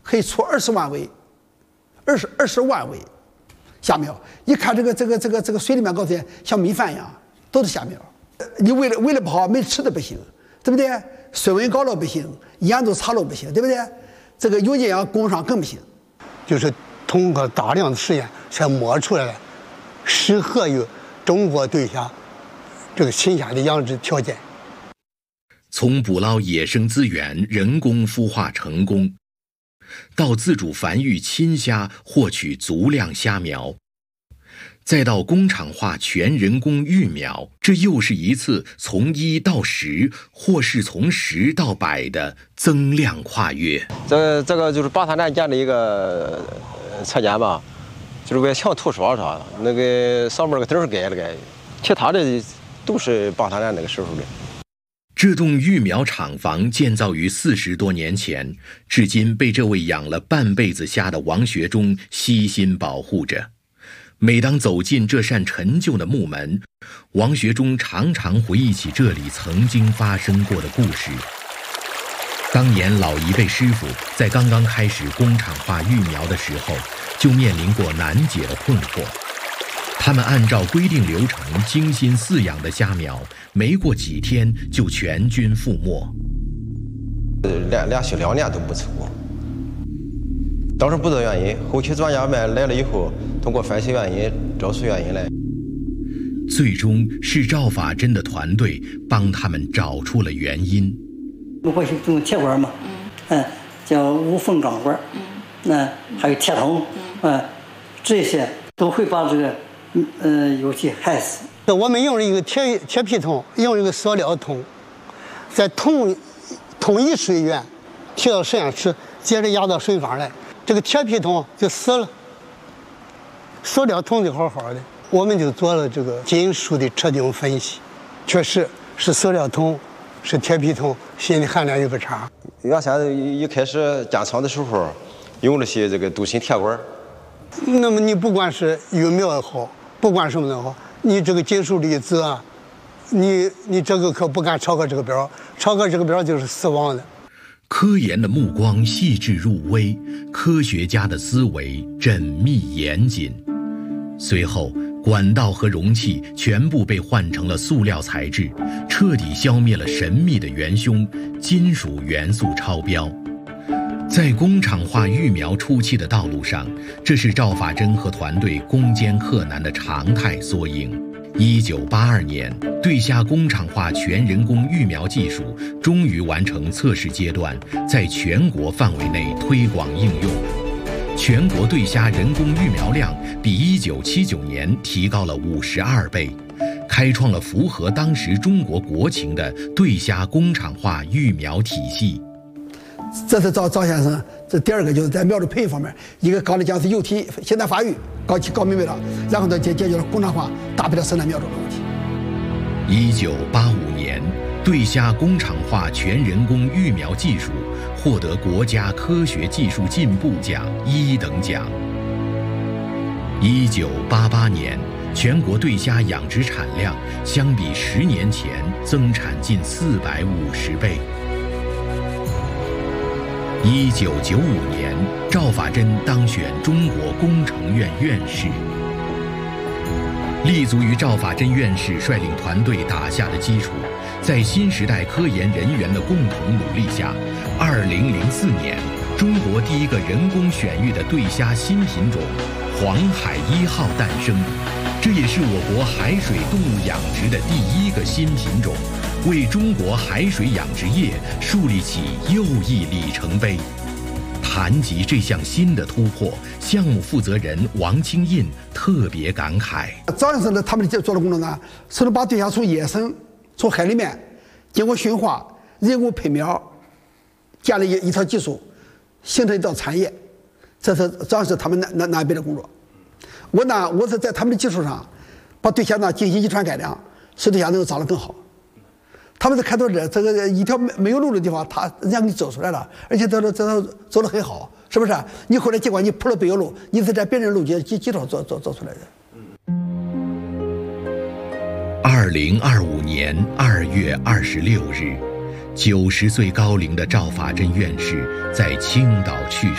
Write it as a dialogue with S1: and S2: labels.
S1: 可以出20万尾，20万尾虾苗。一看这个水里面告诉你像米饭一样，都是虾苗。你为了不好，没吃的不行，对不对？水温高了不行，盐度差了不行，对不对？这个有营养供上更不行。
S2: 就是通过大量的实验才摸出来了适合于中国对虾这个新虾的养殖条件。
S3: 从捕捞野生资源人工孵化成功，到自主繁育亲虾获取足量虾苗，再到工厂化全人工育苗，这又是一次从1到10，或是从10到100的增量跨越。
S4: 这个就是八塔站建的一个车间吧，就是为墙涂刷啥的，那个上面那个灯改了改，其他的都是八塔站那个时候的。
S3: 这栋育苗厂房建造于40多年前，至今被这位养了半辈子虾的王学忠悉心保护着。每当走进这扇陈旧的木门，王学忠常常回忆起这里曾经发生过的故事。当年老一辈师傅在刚刚开始工厂化育苗的时候，就面临过难解的困惑。他们按照规定流程精心饲养的虾苗，没过几天就全军覆没，
S4: 连续2年都不出。当时不知道原因，后期专家们来了以后，通过分析原因找出原因来。
S3: 最终是赵法珍的团队帮他们找出了原因。
S5: 我是用铁管嘛，叫无缝钢管，还有铁桶，这些都会把这个有机害死。
S2: 我们用了一个铁皮桶，用一个塑料桶，在同一水源提到实验室，接着压到水缸来，这个铁皮桶就死了，塑料桶就好好的。我们就做了这个金属的测定分析，确实是塑料桶是铁皮桶锌的含量有个差。
S4: 原先一开始建厂的时候用了些这个镀锌铁管，
S2: 那么你不管是育苗也好，不管什么都好，你这个金属离子啊，你这个可不敢超过这个标，超过这个标就是死亡的。
S3: 科研的目光细致入微，科学家的思维缜密严谨。随后管道和容器全部被换成了塑料材质，彻底消灭了神秘的元凶——金属元素超标。在工厂化育苗初期的道路上，这是赵法珍和团队攻坚克难的常态缩影。1982年，对虾工厂化全人工育苗技术终于完成测试阶段，在全国范围内推广应用。全国对虾人工育苗量比1979年提高了52倍，开创了符合当时中国国情的对虾工厂化育苗体系。
S1: 这是赵先生，这第二个就是在苗的培育方面，一个搞的讲是幼体现代发育，搞明白了，然后呢解决了工厂化大批的生产苗种的问题。
S3: 1985年，对虾工厂化全人工育苗技术获得国家科学技术进步奖1等奖。1988年，全国对虾养殖产量相比10年前增产近450倍。1995年，赵法珍当选中国工程院院士。立足于赵法珍院士率领团队打下的基础，在新时代科研人员的共同努力下，2004年，中国第一个人工选育的对虾新品种“黄海1号”诞生，这也是我国海水动物养殖的第一个新品种，为中国海水养殖业树立起又一里程碑。谈及这项新的突破，项目负责人王清印特别感慨：
S1: 赵先生呢，他们做的工作呢，是能把对虾从野生从海里面经过驯化、人工培苗，建立一套技术，形成一道产业。这是赵先生他们那边的工作。我是在他们的基础上，把对虾呢进行遗传改良，使对虾能够长得更好。他们是看到这个一条没有路的地方，人家给你走出来了，而且走得很好，是不是？你后来尽管你铺了柏油路，你是在别人路基础上做出来的。
S3: 2025年2月26日，90岁高龄的赵法珍院士在青岛去世。